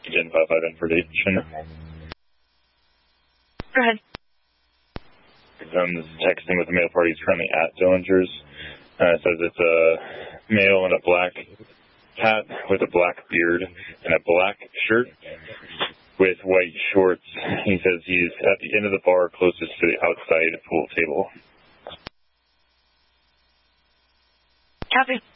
identify information. Go ahead. This is texting with the male party. He's currently at Dillinger's. It says it's a male in a black hat with a black beard and a black shirt with white shorts. He says he's at the end of the bar closest to the outside pool table. Copy.